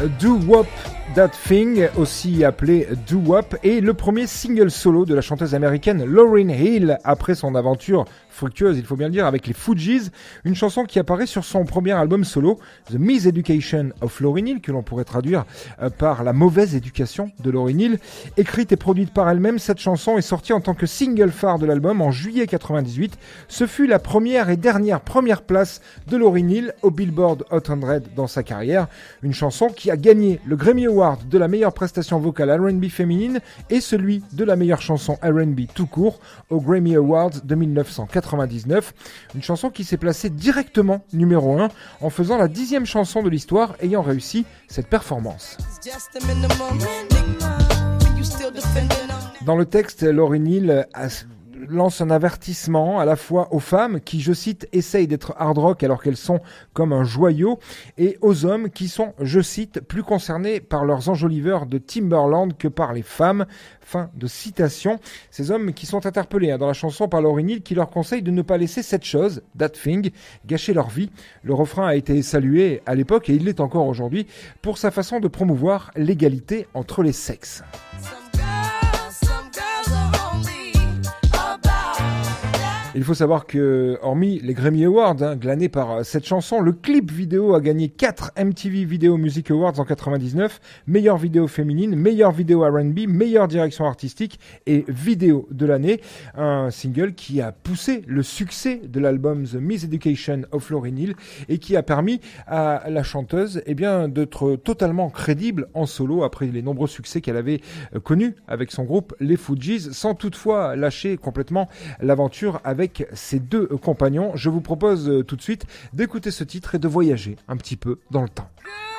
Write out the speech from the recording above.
Do Wop That Thing, aussi appelé Do Wop, est le premier single solo de la chanteuse américaine Lauryn Hill après son aventure fructueuse, il faut bien le dire, avec les Fugees, une chanson qui apparaît sur son premier album solo, The Miseducation of Lauryn Hill, que l'on pourrait traduire par la mauvaise éducation de Lauryn Hill. Écrite et produite par elle-même, cette chanson est sortie en tant que single phare de l'album en juillet 98. Ce fut la première et dernière première place de Lauryn Hill au Billboard Hot 100 dans sa carrière. Une chanson qui a gagné le Grammy Award de la meilleure prestation vocale R&B féminine et celui de la meilleure chanson R&B tout court au Grammy Awards de 1999. Une chanson qui s'est placée directement numéro 1 en faisant la 10e chanson de l'histoire ayant réussi cette performance. Dans le texte, Lauryn Hill lance un avertissement à la fois aux femmes qui, je cite, essayent d'être hard rock alors qu'elles sont comme un joyau, et aux hommes qui sont, je cite, plus concernés par leurs enjoliveurs de Timberland que par les femmes. Fin de citation. Ces hommes qui sont interpellés dans la chanson par Lauryn Hill qui leur conseille de ne pas laisser cette chose, that thing, gâcher leur vie. Le refrain a été salué à l'époque et il l'est encore aujourd'hui pour sa façon de promouvoir l'égalité entre les sexes. Il faut savoir que, hormis les Grammy Awards glanés par cette chanson, le clip vidéo a gagné 4 MTV Video Music Awards en 99, meilleure vidéo féminine, meilleure vidéo R&B, meilleure direction artistique et vidéo de l'année. Un single qui a poussé le succès de l'album The Miseducation of Lauryn Hill et qui a permis à la chanteuse d'être totalement crédible en solo après les nombreux succès qu'elle avait connus avec son groupe les Fugees, sans toutefois lâcher complètement l'aventure avec ses deux compagnons. Je vous propose tout de suite d'écouter ce titre et de voyager un petit peu dans le temps.